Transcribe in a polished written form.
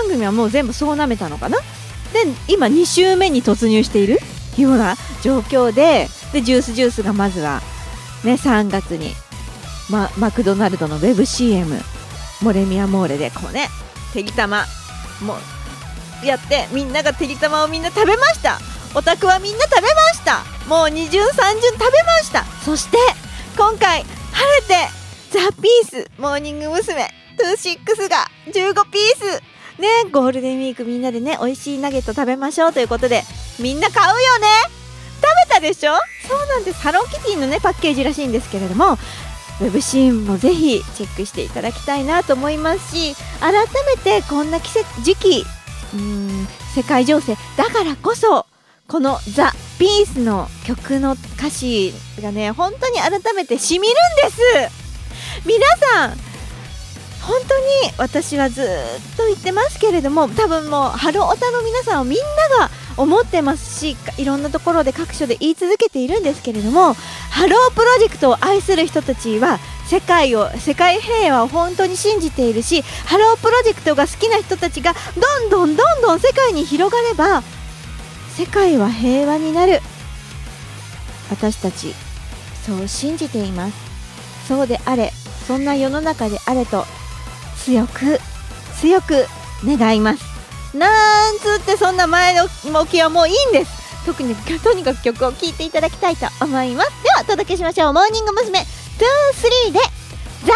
番組はもう全部そうなめたのかな。で今2週目に突入しているような状況で、ジュースがまずはね3月に、マクドナルドのウェブ CM モレミアモーレでこうねてりたまもやって、みんながてりたまをみんな食べました。オタクはみんな食べました。もう二巡三巡食べました。そして今回晴れてザ・ピースモーニング娘。26が15ピースね、ゴールデンウィークみんなでね美味しいナゲット食べましょうということで、みんな買うよね。食べたでしょ。そうなんです。ハローキティのねパッケージらしいんですけれども、ウェブシーンもぜひチェックしていただきたいなと思いますし、改めてこんな時期世界情勢だからこそこのザ・ピースの曲の歌詞がね本当に改めてしみるんです。皆さん本当に私はずっと言ってますけれども、多分もうハロオタの皆さんをみんなが思ってますし、いろんなところで各所で言い続けているんですけれども、ハロープロジェクトを愛する人たちは世界平和を本当に信じているし、ハロープロジェクトが好きな人たちがどんどん世界に広がれば世界は平和になる。私たちそう信じています。そうであれ、そんな世の中であれと強く願います。なんつってそんな前の目標はもういいんです。とにかく曲を聴いていただきたいと思います。ではお届けしましょう。モーニング娘。23で